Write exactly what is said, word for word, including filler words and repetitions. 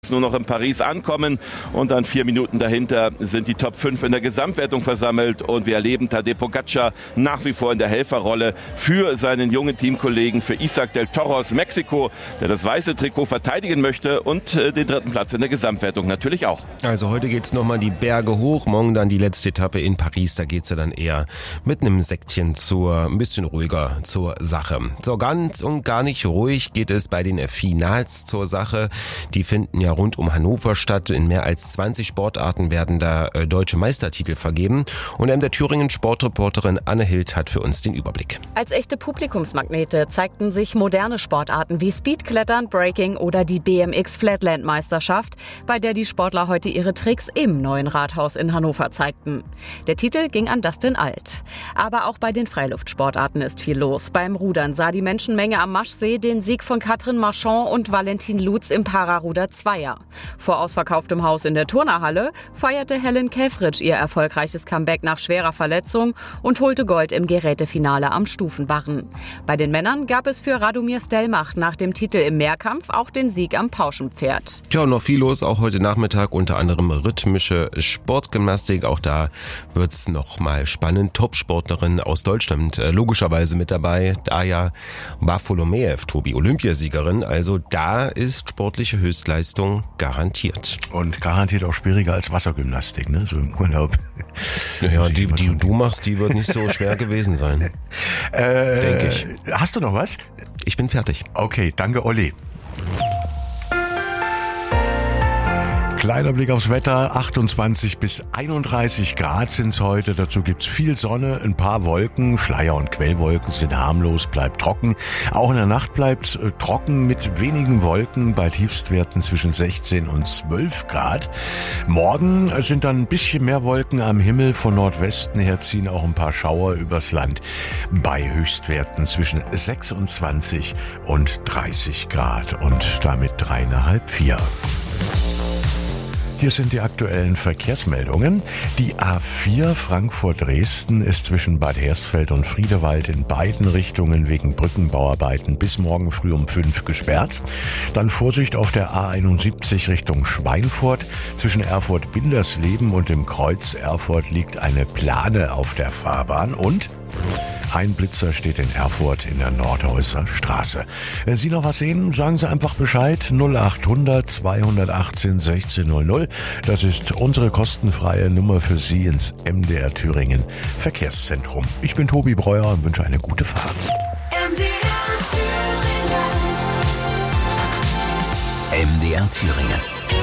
jetzt nur noch in Paris ankommen und dann vier Minuten dahinter sind die Top fünf in der Gesamtwertung versammelt und wir erleben Tadej Pogačar nach wie vor in der Helferrolle für seinen jungen Teamkollegen, für Isaac del Toro aus Mexiko, der das weiße Trikot verteidigen möchte und äh, den dritten Platz in der Gesamtwertung natürlich auch. Also heute geht's nochmal die Berge hoch, morgen dann die letzte Etappe in Paris, da geht's ja dann eher mit einem Säckchen zur, ein bisschen ruhiger zur Sache. So ganz und gar nicht ruhig geht es bei den Finals zur Sache. Die finden ja rund um Hannover statt. In mehr als zwanzig Sportarten werden da äh, deutsche Meistertitel vergeben. Und M der Thüringen Sportreporterin Anne Hild hat für uns den Überblick. Als echte Publikumsmagnete zeigten sich moderne Sportarten wie Speedklettern, Breaking oder die B M X Flatland-Meisterschaft, bei der die Sportler heute ihre Tricks im neuen Rathaus in Hannover zeigten. Der Titel ging an Dustin Alt. Aber auch bei den Freiluftsportarten ist viel los. Beim Rudern sah die Menschenmenge am Maschsee den Sieg von Katrin Marchand und Valentin Lutz im Pararuder Zweier. Vor ausverkauftem Haus in der Turnerhalle feierte Helen Käfritsch ihr erfolgreiches Comeback nach schwerer Verletzung und holte Gold im Gerätefinale am Stufenbarren. Bei den Männern gab es für Radomir Stelmach nach dem Titel im Mehrkampf auch den Sieg am Pauschenpferd. Tja, noch viel los, auch heute Nachmittag, unter anderem rhythmische Sportgymnastik. Auch da wird's noch mal spannend. Top-Sportlerin aus Deutschland äh, logischerweise mit dabei. Daja Bartholomeev, Tobi, Olympiasiegerin. Also da ist sportliche Höchstleistung garantiert. Und garantiert auch schwieriger als Wassergymnastik, ne? So im Urlaub. Naja, die, die du machst, die wird nicht so schwer gewesen sein. Äh, denke ich. Hast du noch was? Ich bin fertig. Okay, danke Olli. Kleiner Blick aufs Wetter, achtundzwanzig bis einunddreißig Grad sind's heute. Dazu gibt's viel Sonne, ein paar Wolken, Schleier- und Quellwolken sind harmlos, bleibt trocken. Auch in der Nacht bleibt äh, trocken mit wenigen Wolken bei Tiefstwerten zwischen sechzehn und zwölf Grad. Morgen sind dann ein bisschen mehr Wolken am Himmel. Von Nordwesten her ziehen auch ein paar Schauer übers Land bei Höchstwerten zwischen sechsundzwanzig und dreißig Grad und damit dreieinhalb, vier. Hier sind die aktuellen Verkehrsmeldungen. Die A vier Frankfurt-Dresden ist zwischen Bad Hersfeld und Friedewald in beiden Richtungen wegen Brückenbauarbeiten bis morgen früh um fünf gesperrt. Dann Vorsicht auf der A einundsiebzig Richtung Schweinfurt. Zwischen Erfurt-Bindersleben und dem Kreuz Erfurt liegt eine Plane auf der Fahrbahn und ein Blitzer steht in Erfurt in der Nordhäuser Straße. Wenn Sie noch was sehen, sagen Sie einfach Bescheid. null achthundert zweihundertachtzehn sechzehn null null. Das ist unsere kostenfreie Nummer für Sie ins M D R Thüringen Verkehrszentrum. Ich bin Tobi Breuer und wünsche eine gute Fahrt. M D R Thüringen. M D R Thüringen.